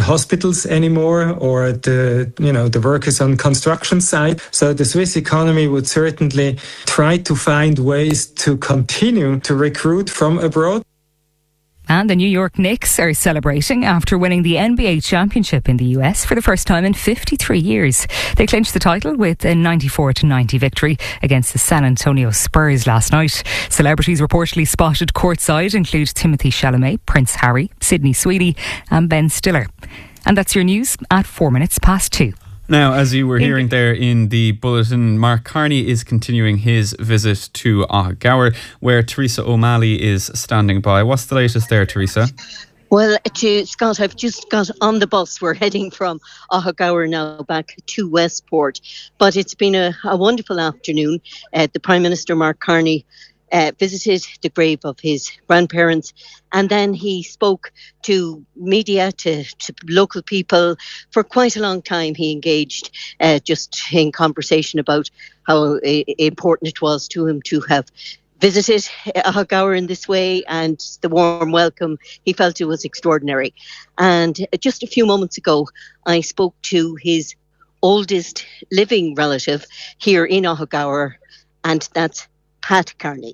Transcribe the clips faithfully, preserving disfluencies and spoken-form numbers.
hospitals anymore, or the, you know, the workers on construction site. So the Swiss economy would certainly try to find ways to continue to recruit from abroad. And the New York Knicks are celebrating after winning the N B A championship in the U S for the first time in fifty-three years. They clinched the title with a ninety-four to ninety victory against the San Antonio Spurs last night. Celebrities reportedly spotted courtside include Timothée Chalamet, Prince Harry, Sydney Sweeney and Ben Stiller. And that's your news at four minutes past two. Now, as you were hearing there in the bulletin, Mark Carney is continuing his visit to Aughagower, where Teresa O'Malley is standing by. What's the latest there, Teresa? Well, to Scott, I've just got on the bus. We're heading from Aughagower now back to Westport. But it's been a, a wonderful afternoon. Uh, the Prime Minister, Mark Carney, Uh, visited the grave of his grandparents, and then he spoke to media, to, to local people. For quite a long time he engaged uh, just in conversation about how uh, important it was to him to have visited Aughagower in this way, and the warm welcome. He felt it was extraordinary. And just a few moments ago I spoke to his oldest living relative here in Aughagower, and that's Pat Carney.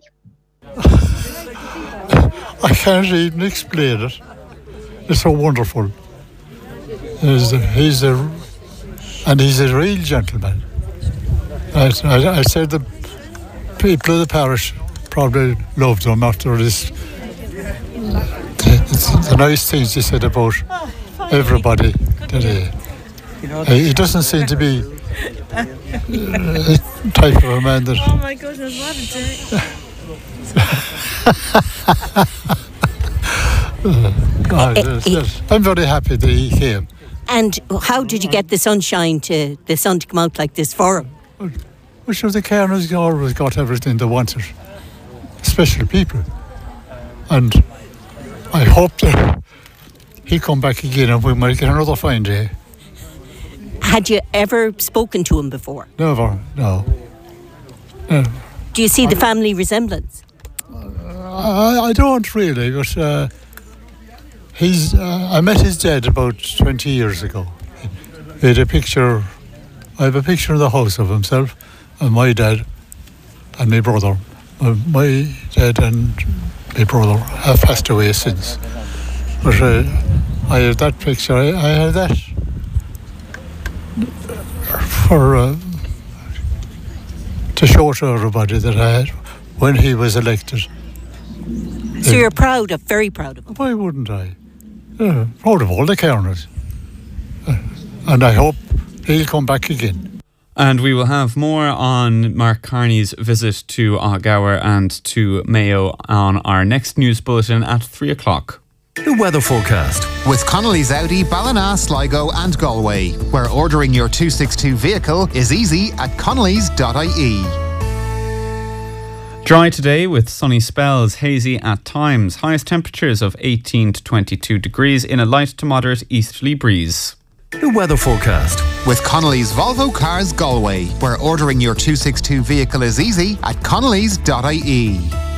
I can't even explain it. It's so wonderful. He's a, he's a and he's a real gentleman. I, I, I said the people of the parish probably loved him after this. The, the nice things he said about everybody today. He doesn't seem to be the type of a man that... Oh my goodness, what a day. God, yes, yes. I'm very happy that he came. And how did you get the sunshine to the sun to come out like this for him? Well, well sure, the Cairns always got everything they wanted. Special people. And I hope that he'll come back again and we might get another fine day. Had you ever spoken to him before? Never, no. no. Do you see the family resemblance? I, I don't really, but uh, he's. Uh, I met his dad about twenty years ago. He had a picture. I have a picture in the house of himself and my dad and my brother. Uh, my dad and my brother have passed away since. But uh, I have that picture. I, I have that for uh, to show to everybody that I had when he was elected. So you're proud of, very proud of him? Why wouldn't I? Uh, proud of all the Cairns. Uh, and I hope he'll come back again. And we will have more on Mark Carney's visit to Aughagower and to Mayo on our next news bulletin at three o'clock. The weather forecast with Connolly's Audi, Ballina, Sligo and Galway, where ordering your two sixty-two vehicle is easy at connellys dot I E. Dry today with sunny spells, hazy at times. Highest temperatures of eighteen to twenty-two degrees in a light to moderate easterly breeze. The weather forecast with Connolly's Volvo Cars Galway, where ordering your two sixty-two vehicle is easy at connellys dot I E.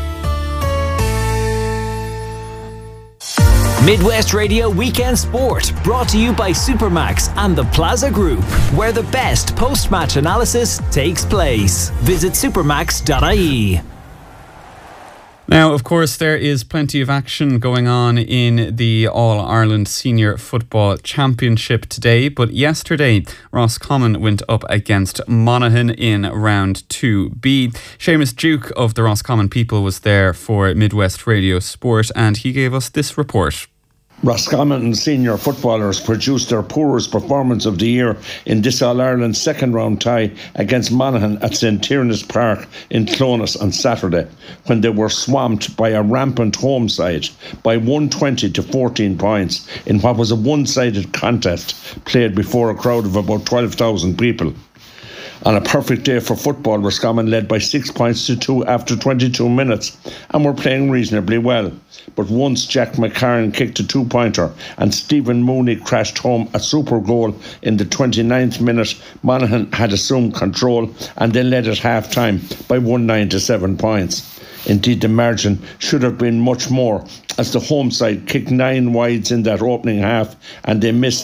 Midwest Radio Weekend Sport, brought to you by Supermax and the Plaza Group, where the best post-match analysis takes place. Visit supermax dot I E. Now, of course, there is plenty of action going on in the All-Ireland Senior Football Championship today, but yesterday Roscommon went up against Monaghan in round two B. Seamus Duke of the Roscommon People was there for Midwest Radio Sport, and he gave us this report. Roscommon senior footballers produced their poorest performance of the year in this All-Ireland second-round tie against Monaghan at St Tiernas Park in Clones on Saturday, when they were swamped by a rampant home side by one hundred twenty to fourteen points in what was a one-sided contest played before a crowd of about twelve thousand people. On a perfect day for football, Roscommon led by six points to two after twenty-two minutes and were playing reasonably well. But once Jack McCarron kicked a two-pointer and Stephen Mooney crashed home a super goal in the twenty-ninth minute, Monaghan had assumed control and they led at half-time by one hundred ninety-seven points. Indeed, the margin should have been much more, as the home side kicked nine wides in that opening half and they missed